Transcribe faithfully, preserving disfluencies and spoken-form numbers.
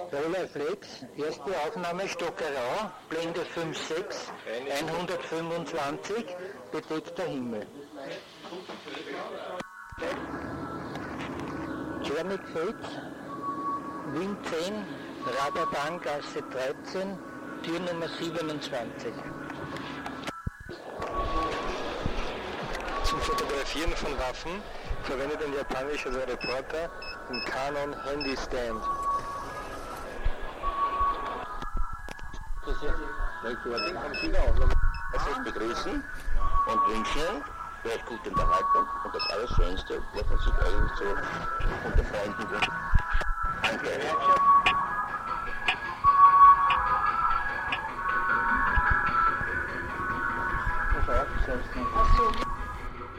Rolleiflex, erste Aufnahme Stockerau, Blende fünf sechs, hundertfünfundzwanzig, bedeckter Himmel. Tschernigfeld, Wind zehn, Radarbahngasse dreizehn, Tür Nummer siebenundzwanzig. Zum Fotografieren von Waffen verwendet ein japanischer Reporter den Canon Handy Stand. Ich kann Sie auch herzlich begrüßen und wünschen recht gute Unterhaltung und das Allerschönste, was man sich eigentlich so unter Freunden wünscht. Danke.